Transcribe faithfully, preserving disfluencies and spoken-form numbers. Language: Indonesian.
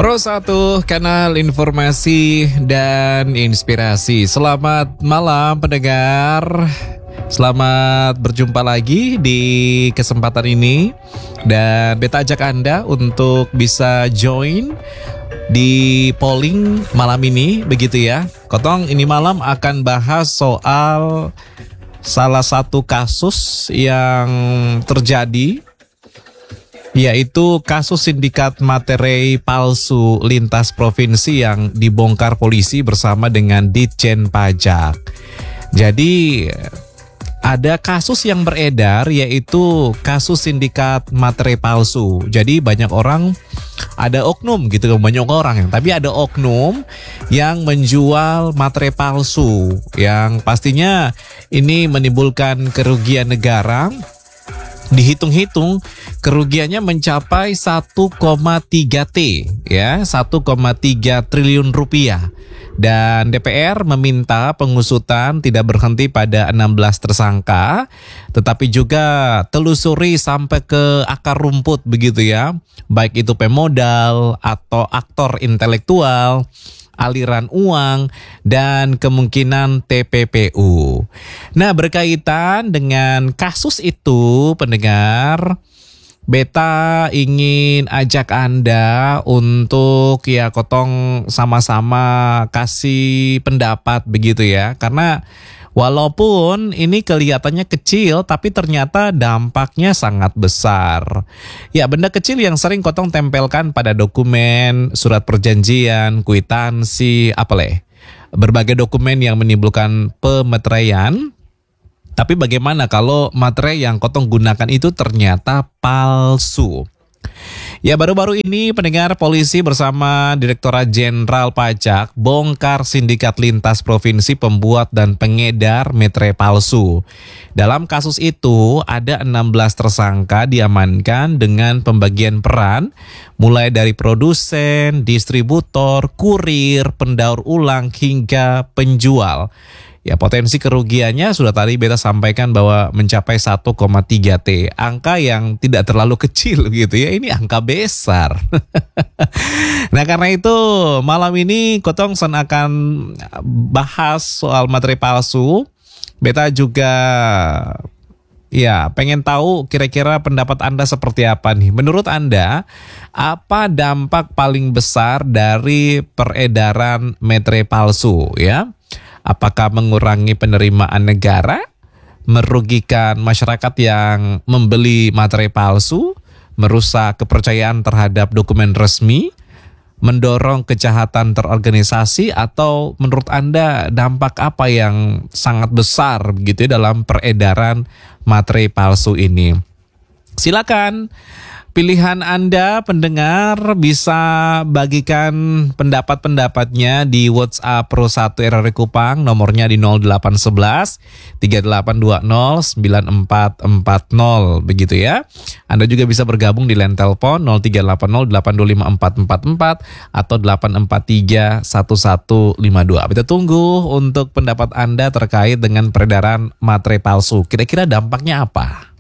Pro satu, kanal informasi dan inspirasi. Selamat malam pendengar. Selamat berjumpa lagi di kesempatan ini. Dan beta ajak Anda untuk bisa join di polling malam ini, begitu ya. Kotong ini malam akan bahas soal salah satu kasus yang terjadi, yaitu kasus sindikat materai palsu lintas provinsi yang dibongkar polisi bersama dengan Ditjen Pajak. Jadi ada kasus yang beredar, yaitu kasus sindikat materai palsu. Jadi banyak orang, ada oknum gitu, banyak orang, tapi ada oknum yang menjual materai palsu yang pastinya ini menimbulkan kerugian negara. Dihitung-hitung kerugiannya mencapai satu koma tiga T, ya, satu koma tiga triliun rupiah. Dan D P R meminta pengusutan tidak berhenti pada enam belas tersangka, tetapi juga telusuri sampai ke akar rumput, begitu ya. Baik itu pemodal atau aktor intelektual, aliran uang, dan kemungkinan T P P U. Nah, berkaitan dengan kasus itu, pendengar, beta ingin ajak Anda untuk ya kotong sama-sama kasih pendapat, begitu ya. Karena walaupun ini kelihatannya kecil, tapi ternyata dampaknya sangat besar. Ya, benda kecil yang sering kotong tempelkan pada dokumen, surat perjanjian, kwitansi, apaleh, berbagai dokumen yang menimbulkan pemeteraian. Tapi bagaimana kalau materai yang kotong gunakan itu ternyata palsu? Ya, baru-baru ini pendengar, polisi bersama Direktorat Jenderal Pajak bongkar sindikat lintas provinsi pembuat dan pengedar materai palsu. Dalam kasus itu ada enam belas tersangka diamankan dengan pembagian peran mulai dari produsen, distributor, kurir, pendaur ulang hingga penjual. Ya, potensi kerugiannya sudah tadi beta sampaikan bahwa mencapai satu koma tiga T. Angka yang tidak terlalu kecil gitu ya, ini angka besar. Nah, karena itu malam ini Kotong Sen akan bahas soal materai palsu. Beta juga ya pengen tahu kira-kira pendapat Anda seperti apa nih. Menurut Anda, apa dampak paling besar dari peredaran materai palsu ya? Apakah mengurangi penerimaan negara, merugikan masyarakat yang membeli materai palsu, merusak kepercayaan terhadap dokumen resmi, mendorong kejahatan terorganisasi, atau menurut Anda dampak apa yang sangat besar begitu ya dalam peredaran materai palsu ini? Silakan. Pilihan Anda pendengar bisa bagikan pendapat-pendapatnya di WhatsApp Pro satu R R Kupang, nomornya di nol delapan satu satu tiga delapan dua nol sembilan empat empat nol, begitu ya. Anda juga bisa bergabung di line telepon nol tiga delapan nol delapan dua lima empat empat empat atau delapan empat tiga satu satu lima dua. Kita tunggu untuk pendapat Anda terkait dengan peredaran materai palsu. Kira-kira dampaknya apa?